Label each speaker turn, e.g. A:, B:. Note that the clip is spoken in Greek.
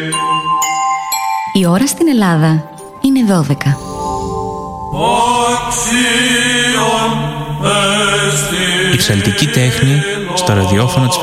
A: Η ώρα στην Ελλάδα είναι 12.
B: Η ψαλτική τέχνη στο ραδιόφωνο της